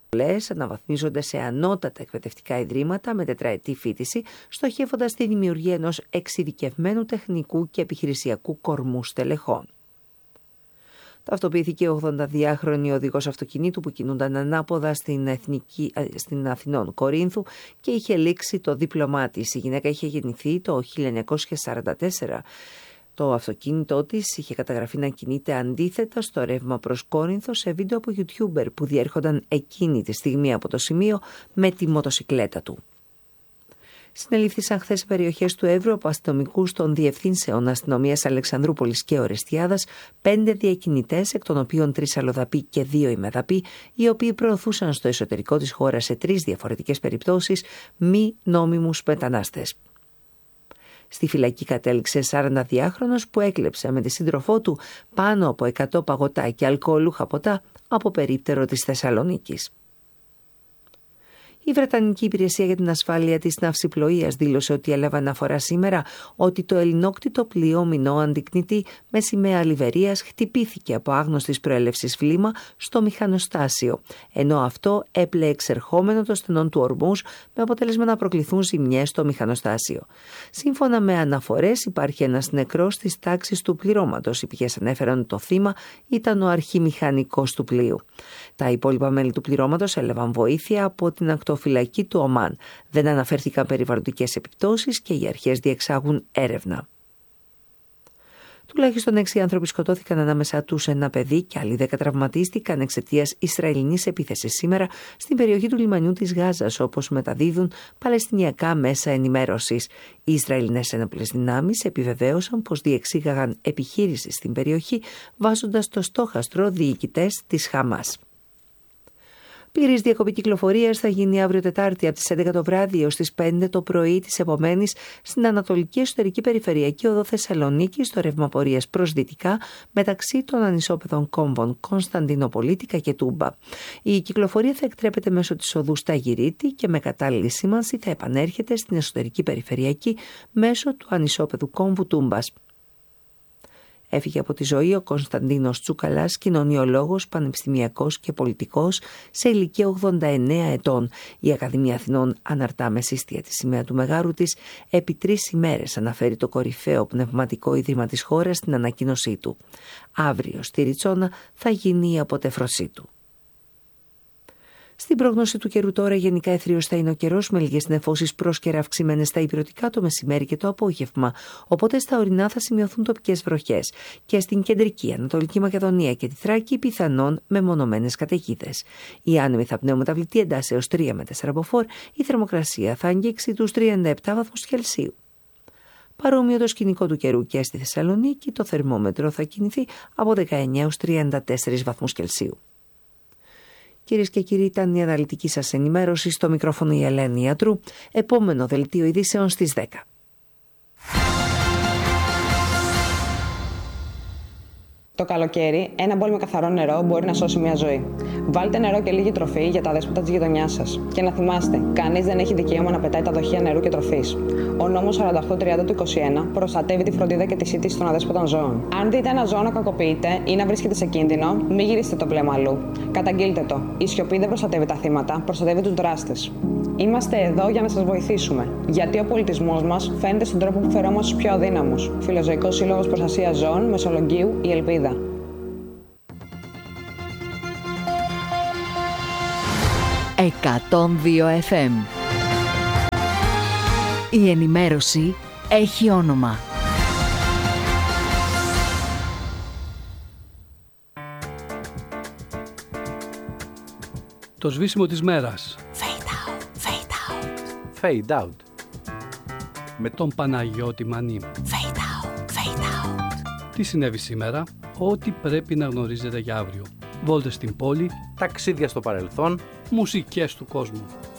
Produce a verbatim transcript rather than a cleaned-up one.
αναβαθμίζονται σε ανώτατα εκπαιδευτικά ιδρύματα με τετραετή φοιτηση, στοχεύοντας τη δημιουργία ενός εξειδικευμένου τεχνικού και επιχειρησιακού κορμού στελεχών. Ταυτοποιήθηκε ο ογδονταδυάχρονη οδηγός αυτοκινήτου που κινούνταν ανάποδα στην, εθνική, στην Αθηνών Κορίνθου και είχε λήξει το δίπλωμά της. Η γυναίκα είχε γεννηθεί το χίλια εννιακόσια σαράντα τέσσερα. Το αυτοκίνητό της είχε καταγραφεί να κινείται αντίθετα στο ρεύμα προς Κόρινθο σε βίντεο από YouTuber που διέρχονταν εκείνη τη στιγμή από το σημείο με τη μοτοσικλέτα του. Συνελήφθησαν χθες σε περιοχές του Εύρου από αστυνομικούς των διευθύνσεων αστυνομίας Αλεξανδρούπολης και Ορεστιάδας πέντε διακινητές, εκ των οποίων τρεις αλλοδαποί και δύο ημεδαποί, οι οποίοι προωθούσαν στο εσωτερικό της χώρας σε τρεις διαφορετικές περιπτώσεις μη νόμιμους μετανάστες. Στη φυλακή κατέληξε σαρανταδυάχρονος που έκλεψε με τη σύντροφό του πάνω από εκατό παγωτά και αλκοολούχα ποτά από περίπτερο της Θεσσαλονίκης. Η Βρετανική Υπηρεσία για την Ασφάλεια της Ναυσιπλοείας δήλωσε ότι έλαβε αναφορά σήμερα ότι το ελληνόκτητο πλοίο Μινό Αντικνητή με σημαία Λιβερίας χτυπήθηκε από άγνωστης προέλευσης βλήμα στο μηχανοστάσιο, ενώ αυτό έπλεε εξερχόμενο των στενών του Ορμούζ με αποτέλεσμα να προκληθούν ζημιές στο μηχανοστάσιο. Σύμφωνα με αναφορές, υπάρχει ένας νεκρός της τάξης του πληρώματος. Οι πηγές ανέφεραν ότι το θύμα ήταν ο αρχιμηχανικός του πλοίου. Τα υπόλοιπα μέλη του πληρώματος έλαβαν βοήθεια από την ακτοφυλακή του Ομάν. Δεν αναφέρθηκαν περιβαλλοντικές επιπτώσεις και οι αρχές διεξάγουν έρευνα. Τουλάχιστον έξι άνθρωποι σκοτώθηκαν, ανάμεσά τους ένα παιδί, και άλλοι δέκα τραυματίστηκαν εξαιτίας Ισραηλινής επίθεσης σήμερα στην περιοχή του λιμανιού της Γάζας, όπως μεταδίδουν παλαιστινιακά μέσα ενημέρωσης. Οι Ισραηλινές ένοπλες δυνάμεις επιβεβαίωσαν πως διεξήγαγαν επιχείρηση στην περιοχή βάζοντας το στόχαστρο διοικητές της Χαμάς. Πλήρης διακοπή κυκλοφορίας θα γίνει αύριο Τετάρτη από τις έντεκα το βράδυ έως τις πέντε το πρωί της επομένης στην Ανατολική Εσωτερική Περιφερειακή Οδό Θεσσαλονίκη στο ρεύμα πορείας προς δυτικά μεταξύ των ανισόπεδων κόμβων Κωνσταντινοπολίτικα και Τούμπα. Η κυκλοφορία θα εκτρέπεται μέσω της οδού Σταγυρίτη και με κατάλληλη σήμανση θα επανέρχεται στην Εσωτερική Περιφερειακή μέσω του ανισόπεδου κόμβου Τούμπας. Έφυγε από τη ζωή ο Κωνσταντίνος Τσούκαλας, κοινωνιολόγος, πανεπιστημιακός και πολιτικός, σε ηλικία ογδόντα εννέα ετών. Η Ακαδημία Αθηνών αναρτά με σύστια τη σημαία του μεγάρου της επί τρεις ημέρες, αναφέρει το κορυφαίο πνευματικό ίδρυμα της χώρας στην ανακοίνωσή του. Αύριο στη Ριτσόνα θα γίνει η αποτεφρωσή του. Στην πρόγνωση του καιρού τώρα, γενικά αιθρίως θα είναι ο καιρός με λίγες νεφώσεις πρόσκαιρα αυξημένες στα ηπειρωτικά το μεσημέρι και το απόγευμα. Οπότε στα ορεινά θα σημειωθούν τοπικές βροχές και στην κεντρική Ανατολική Μακεδονία και τη Θράκη πιθανόν μεμονωμένες καταιγίδες. Οι άνεμοι θα πνέουν μεταβλητή εντάσσεως τρία με τέσσερα μποφόρ, η θερμοκρασία θα αγγίξει τους τριάντα επτά βαθμούς Κελσίου. Παρόμοιο το σκηνικό του καιρού και στη Θεσσαλονίκη, το θερμόμετρο θα κινηθεί από δεκαεννέα έως τριάντα τέσσερα βαθμούς Κελσίου. Κυρίες και κύριοι, ήταν η αναλυτική σας ενημέρωση. Στο μικρόφωνο η Ελένη Ιατρού. Επόμενο δελτίο ειδήσεων στις δέκα. Το καλοκαίρι, ένα μπολ με καθαρό νερό μπορεί να σώσει μια ζωή. Βάλτε νερό και λίγη τροφή για τα δέσποτα της γειτονιάς σας. Και να θυμάστε, κανείς δεν έχει δικαίωμα να πετάει τα δοχεία νερού και τροφής. Ο νόμος σαράντα οκτώ τριάντα του είκοσι ένα προστατεύει τη φροντίδα και τη σύντηση των αδέσποτων ζώων. Αν δείτε ένα ζώο να κακοποιείται ή να βρίσκεται σε κίνδυνο, μην γυρίσετε το βλέμμα αλλού. Καταγγείλτε το. Η σιωπή δεν προστατεύει τα θύματα, προστατεύει τους δράστες. Είμαστε εδώ για να σας βοηθήσουμε. Γιατί ο πολιτισμός μας φαίνεται στον τρόπο που φερόμαστε στους πιο αδύναμους. Φιλοζωικός Σύλλογος Προστασίας Ζώων Μεσολογγίου, η Ελπίδα. εκατόν δύο εφ εμ. Η ενημέρωση έχει όνομα. Το σβήσιμο της μέρας. Fade out, fade out. Fade out. Με τον Παναγιώτη Μανή. Fade out, fade out. Τι συνέβη σήμερα? Ό,τι πρέπει να γνωρίζετε για αύριο. Βόλτες στην πόλη. Ταξίδια στο παρελθόν. Μουσικές του κόσμου.